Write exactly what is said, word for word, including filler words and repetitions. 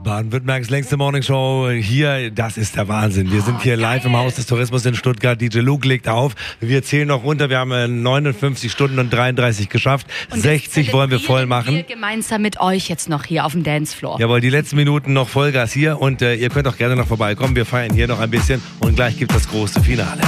Baden-Württembergs längste Morningshow hier, das ist der Wahnsinn. Wir sind hier live im Haus des Tourismus in Stuttgart. D J Luke legt auf. Wir zählen noch runter. Wir haben neunundfünfzig Stunden und dreiunddreißig geschafft. Und sechzig wollen wir voll machen. Wir gemeinsam mit euch jetzt noch hier auf dem Dancefloor. Jawohl, die letzten Minuten noch Vollgas hier und äh, ihr könnt auch gerne noch vorbeikommen. Wir feiern hier noch ein bisschen und gleich gibt es das große Finale.